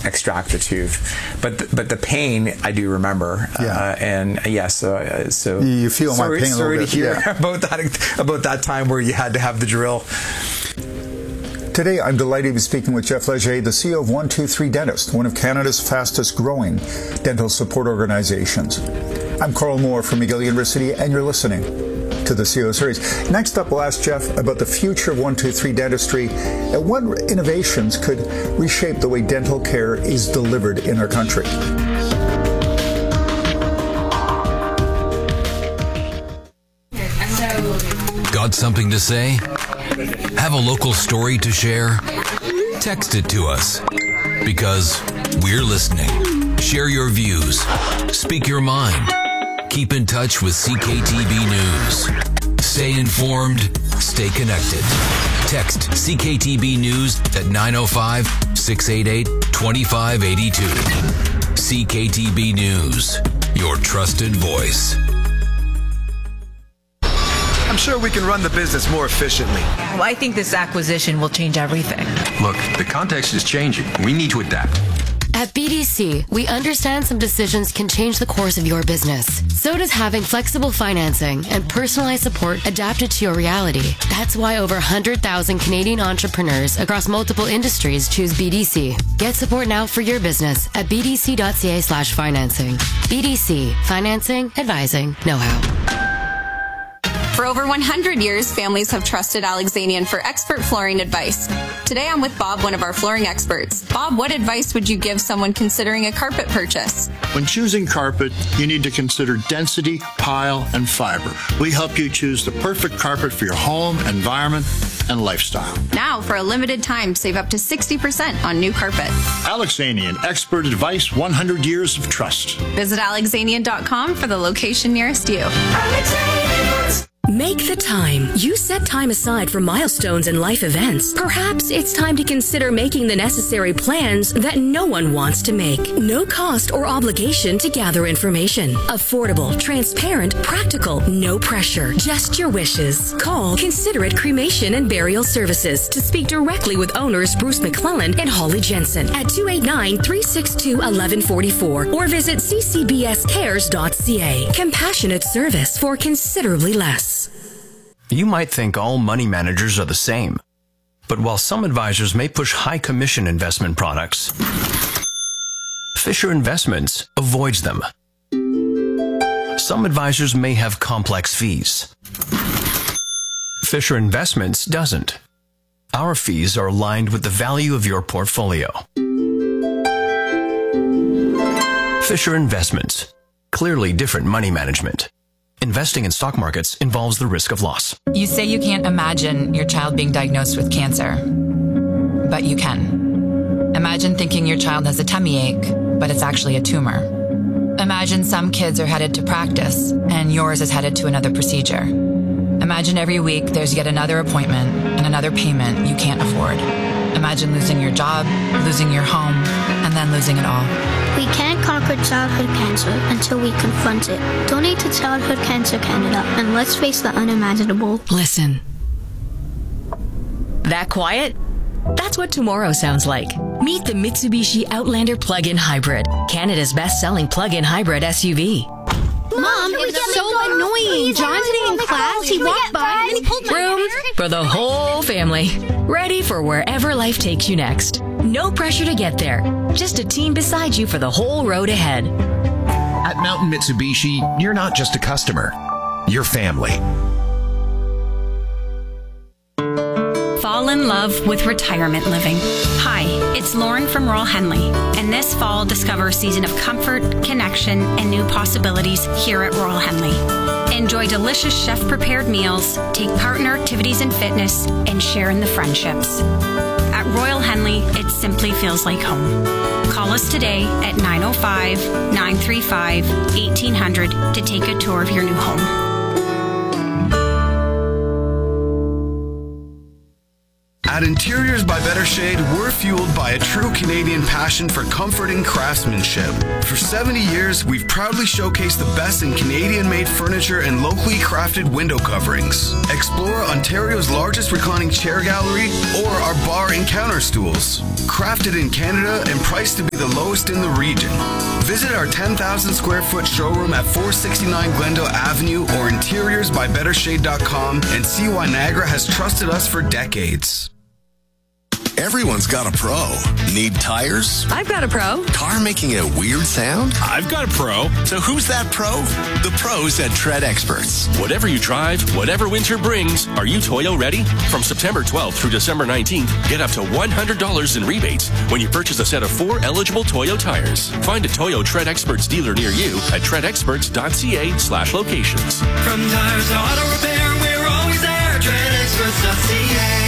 extract the tooth. But the pain I do remember. And yes, so you feel my pain a little bit. Sorry to hear about that time where you had to have the drill. Today, I'm delighted to be speaking with Jeff Leger, the CEO of 123 Dentist, one of Canada's fastest growing dental support organizations. I'm Carl Moore from McGill University, and you're listening to the CEO Series. Next up, we'll ask Jeff about the future of 123 dentistry and what innovations could reshape the way dental care is delivered in our country. Got something to say? Have a local story to share? Text it to us, because we're listening. Share your views. Speak your mind. Keep in touch with CKTB News. Stay informed. Stay connected. Text CKTB News at 905-688-2582. CKTB News, your trusted voice. I'm sure we can run the business more efficiently. Well, I think this acquisition will change everything. Look, the context is changing. We need to adapt. At BDC, we understand some decisions can change the course of your business. So does having flexible financing and personalized support adapted to your reality. That's why over 100,000 Canadian entrepreneurs across multiple industries choose BDC. Get support now for your business at bdc.ca/financing. BDC, financing, advising, know-how. For over 100 years, families have trusted Alexanian for expert flooring advice. Today I'm with Bob, one of our flooring experts. Bob, what advice would you give someone considering a carpet purchase? When choosing carpet, you need to consider density, pile, and fiber. We help you choose the perfect carpet for your home, environment, and lifestyle. Now, for a limited time, save up to 60% on new carpet. Alexanian, expert advice, 100 years of trust. Visit alexanian.com for the location nearest you. Make the time. You set time aside for milestones and life events. Perhaps it's time to consider making the necessary plans that no one wants to make. No cost or obligation to gather information. Affordable, transparent, practical, no pressure. Just your wishes. Call Considerate Cremation and Burial Services to speak directly with owners Bruce McClellan and Holly Jensen at 289-362-1144 or visit ccbscares.ca. Compassionate service for considerably less. You might think all money managers are the same, but while some advisors may push high commission investment products, Fisher Investments avoids them. Some advisors may have complex fees. Fisher Investments doesn't. Our fees are aligned with the value of your portfolio. Fisher Investments. Clearly different money management. Investing in stock markets involves the risk of loss. You say you can't imagine your child being diagnosed with cancer, but you can. Imagine thinking your child has a tummy ache, but it's actually a tumor. Imagine some kids are headed to practice, and yours is headed to another procedure. Imagine every week there's yet another appointment and another payment you can't afford. Imagine losing your job, losing your home, and then losing it all. We can't conquer childhood cancer until we confront it. Donate to Childhood Cancer Canada, and let's face the unimaginable. Listen. That quiet? That's what tomorrow sounds like. Meet the Mitsubishi Outlander Plug-in Hybrid, Canada's best-selling plug-in hybrid SUV. Mom, it was so annoying. John sitting in class, he walked by and then he pulled my Room for the whole family. Ready for wherever life takes you next. No pressure to get there. Just a team beside you for the whole road ahead. At Mountain Mitsubishi, you're not just a customer. You're family. Fall in love with retirement living. Hi, it's Lauren from Royal Henley, and this fall discover a season of comfort, connection, and new possibilities here at Royal Henley. Enjoy delicious chef-prepared meals, take part in our activities and fitness, and share in the friendships. At Royal Henley, it simply feels like home. Call us today at 905-935-1800 to take a tour of your new home. At Interiors by Better Shade, we're fueled by a true Canadian passion for comfort and craftsmanship. For 70 years, we've proudly showcased the best in Canadian-made furniture and locally crafted window coverings. Explore Ontario's largest reclining chair gallery or our bar and counter stools. Crafted in Canada and priced to be the lowest in the region. Visit our 10,000 square foot showroom at 469 Glendale Avenue or interiorsbybettershade.com and see why Niagara has trusted us for decades. Everyone's got a pro. Need tires? I've got a pro. Car making a weird sound? I've got a pro. So who's that pro? The pros at Tread Experts. Whatever you drive, whatever winter brings, are you Toyo ready? From September 12th through December 19th, get up to $100 in rebates when you purchase a set of 4 eligible Toyo tires. Find a Toyo Tread Experts dealer near you at treadexperts.ca/locations. From tires to auto repair, we're always there. TreadExperts.ca.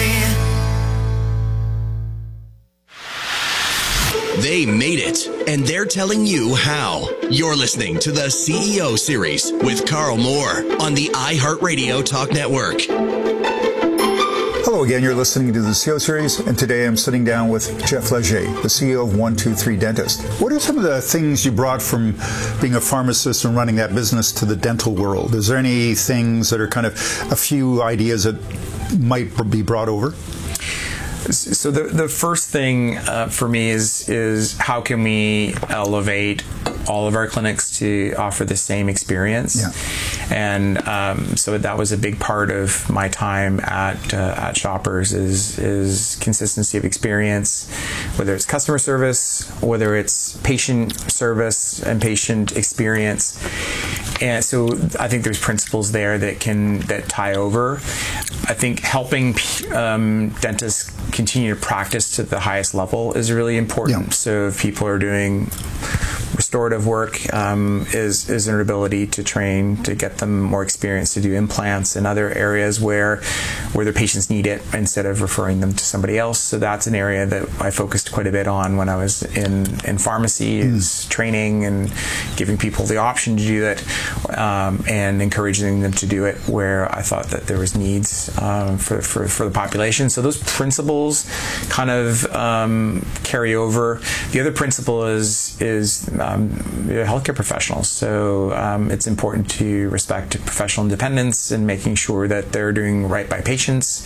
They made it, and they're telling you how. You're listening to the CEO Series with Carl Moore on the iHeartRadio Talk Network. Hello again, you're listening to the CEO Series, and today I'm sitting down with Jeff Leger, the CEO of 123 Dentist. What are some of the things you brought from being a pharmacist and running that business to the dental world? Is there any things that are kind of a few ideas that might be brought over? So the first thing for me is how can we elevate all of our clinics to offer the same experience? Yeah. And so that was a big part of my time at Shoppers is consistency of experience, whether it's customer service, whether it's patient service and patient experience. And so I think there's principles there that tie over. I think helping dentists continue to practice to the highest level is really important. Yeah. So if people are doing restorative work, is an ability to train to get them more experience to do implants in other areas where their patients need it instead of referring them to somebody else. So that's an area that I focused quite a bit on when I was in pharmacy, is training and giving people the option to do it, and encouraging them to do it where I thought that there was needs for the population. So those principles kind of carry over. The other principle is healthcare professionals. So it's important to respect professional independence and making sure that they're doing right by patients,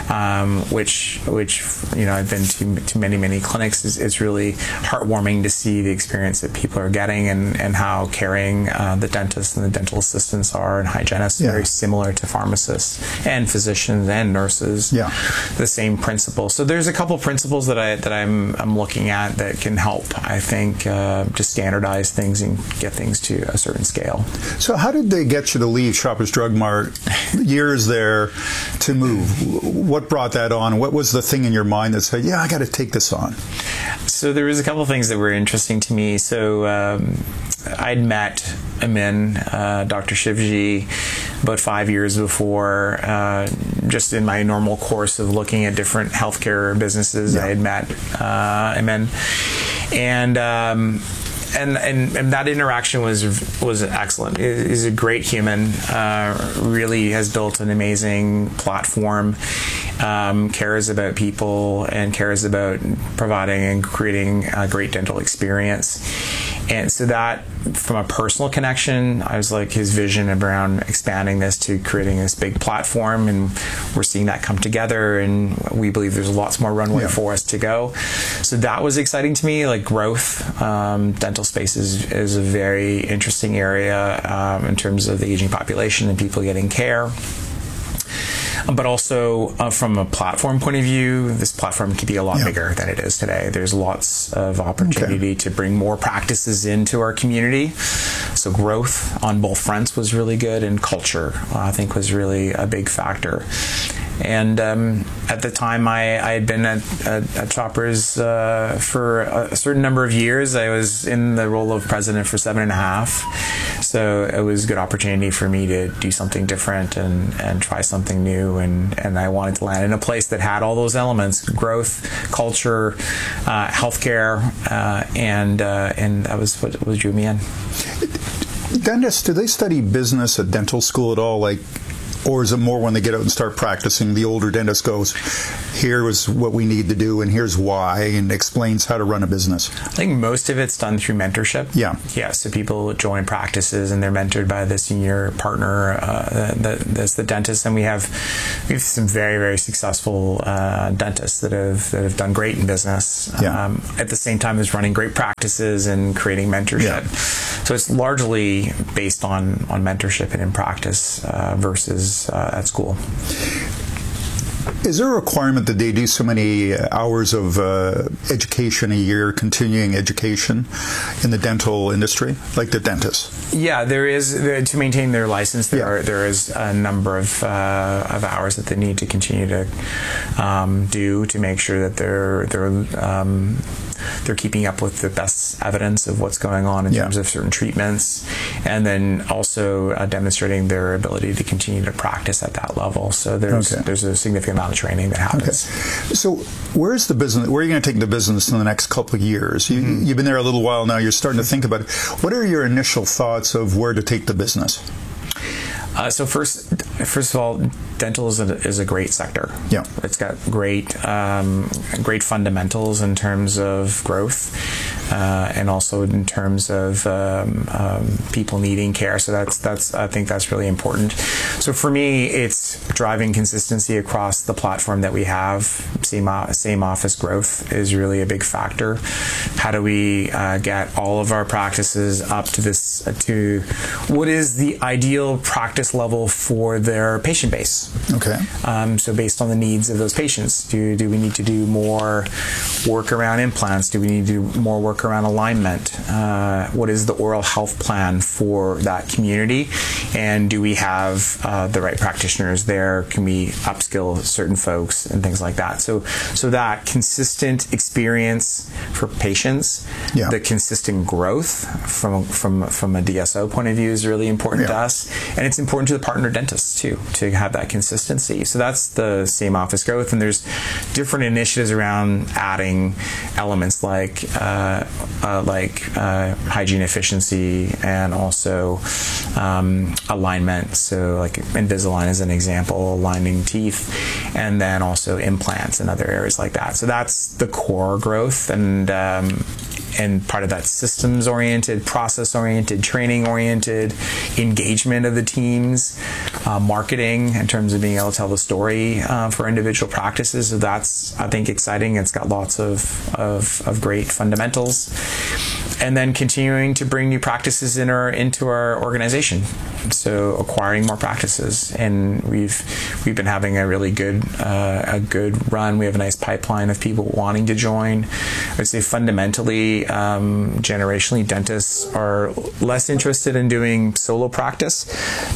which I've been to many clinics. It's really heartwarming to see the experience that people are getting and how caring the dentists and the dental assistants are, and hygienists. Very similar to pharmacists and physicians and nurses. Yeah, the same principle. So there's a couple principles that I'm looking at that can help, I think, just standardize things and get things to a certain scale. So how did they get you to leave Shoppers Drug Mart, years there, to move? What brought that on? What was the thing in your mind that said, yeah, I got to take this on? So there was a couple of things that were interesting to me. So I'd met Amin, Dr. Shivji, about 5 years before, just in my normal course of looking at different healthcare businesses. I had met Amin, and that interaction was excellent. He's a great human. Really has built an amazing platform. Cares about people and cares about providing and creating a great dental experience. And so that, from a personal connection, I was like, his vision around expanding this to creating this big platform, and we're seeing that come together, and we believe there's lots more runway for us to go. So that was exciting to me, like growth. Dental space is a very interesting area in terms of the aging population and people getting care. But also from a platform point of view, this platform could be a lot bigger than it is today. There's lots of opportunity to bring more practices into our community. So growth on both fronts was really good, and culture, I think, was really a big factor. And at the time, I had been at Shoppers for a certain number of years. I was in the role of president for 7.5. So it was a good opportunity for me to do something different and try something new. And I wanted to land in a place that had all those elements: growth, culture, healthcare, and that was what drew me in. Dentists, do they study business at dental school at all? Like, Or is it more when they get out and start practicing, the older dentist goes, here is what we need to do and here's why, and explains how to run a business? I think most of it's done through mentorship. Yeah. Yeah, so people join practices and they're mentored by the senior partner that's the dentist. And we have some very, very successful dentists that have done great in business. Yeah. At the same time as running great practices and creating mentorship. Yeah. So it's largely based on mentorship and in practice versus at school. Is there a requirement that they do so many hours of education a year, continuing education in the dental industry, like the dentists? Yeah, there is. To maintain their license, there is a number of hours that they need to continue to do to make sure that they're keeping up with the best evidence of what's going on in terms of certain treatments, and then also demonstrating their ability to continue to practice at that level. So there's a significant amount of training that happens. Okay. So where's the business? Where are you going to take the business in the next couple of years? You've been there a little while now. You're starting to think about it. What are your initial thoughts of where to take the business? So first of all, dental is a great sector. Yeah, it's got great fundamentals in terms of growth, and also in terms of people needing care. So that's I think that's really important. So for me, it's driving consistency across the platform that we have. Same office growth is really a big factor. How do we get all of our practices up to to what is the ideal practice level for their patient base? Okay. So based on the needs of those patients, do we need to do more work around implants? Do we need to do more work around alignment? What is the oral health plan for that community? And do we have the right practitioners there? Can we upskill certain folks and things like that? So that consistent experience for patients, the consistent growth from a DSO point of view is really important to us, and it's important to the partner dentists too to have that consistency. So that's the same office growth, and there's different initiatives around adding elements like hygiene efficiency and also alignment. So like Invisalign is an example, aligning teeth, and then also implants and other areas like that. So that's the core growth, and part of that systems-oriented, process-oriented, training-oriented, engagement of the teams, marketing in terms of being able to tell the story for individual practices. So that's, I think, exciting. It's got lots of great fundamentals. And then continuing to bring new practices into our organization. So acquiring more practices, and we've been having a really good run. We have a nice pipeline of people wanting to join. I would say fundamentally, generationally, dentists are less interested in doing solo practice,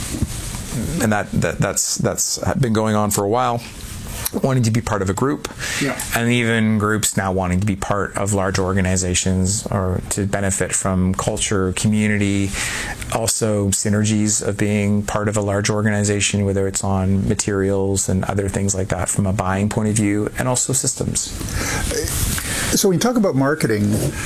and that's been going on for a while. Wanting to be part of a group, and even groups now wanting to be part of large organizations or to benefit from culture, community, also synergies of being part of a large organization, whether it's on materials and other things like that from a buying point of view, and also systems. So when you talk about marketing,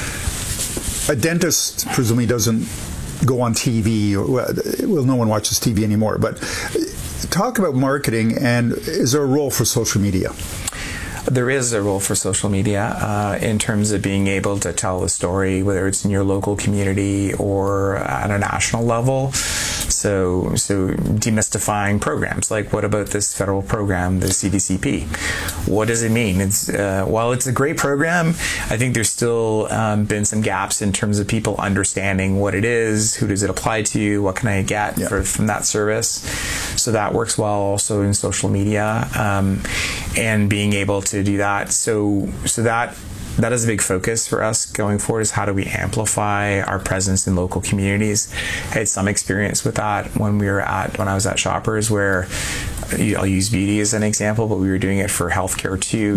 a dentist presumably doesn't go on TV, well, no one watches TV anymore, but talk about marketing, and is there a role for social media? There is a role for social media in terms of being able to tell the story, whether it's in your local community or at a national level. So demystifying programs, like what about this federal program, the CDCP? What does it mean? While it's a great program, I think there's still been some gaps in terms of people understanding what it is, who does it apply to, what can I get from that service. So that works well also in social media, and being able to do that. So that is a big focus for us going forward, is how do we amplify our presence in local communities. I had some experience with that when I was at Shoppers, where I'll use beauty as an example, but we were doing it for healthcare too.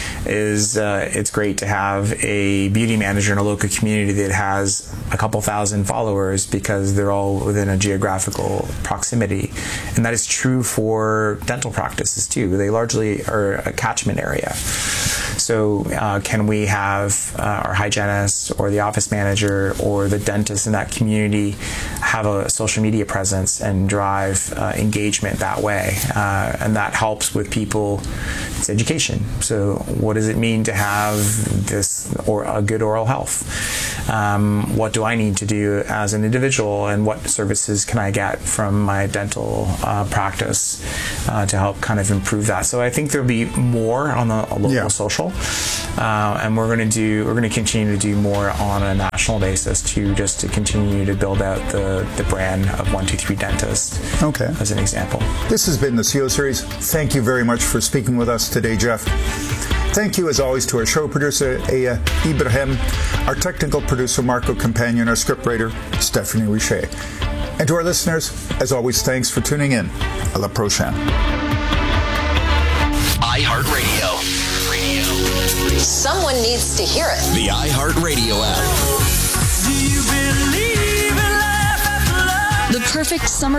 It's great to have a beauty manager in a local community that has a couple thousand followers because they're all within a geographical proximity. And that is true for dental practices too. They largely are a catchment area. So can we have our hygienist or the office manager or the dentist in that community have a social media presence and drive engagement that way? And that helps with people. It's education. So what does it mean to have this or a good oral health? What do I need to do as an individual, and what services can I get from my dental practice to help kind of improve that? So I think there'll be more on the local social, and we're going to continue to do more on a national basis to continue to build out the brand of 123 Dentist. Okay. As an example. This has been the CEO Series. Thank you very much for speaking with us today, Jeff. Thank you, as always, to our show producer, Aya Ibrahim, our technical producer, Marco Companion, our scriptwriter, Stephanie Richer. And to our listeners, as always, thanks for tuning in. À la prochaine. iHeartRadio. Someone needs to hear it. The iHeartRadio app. Do you believe in life after love? The perfect summer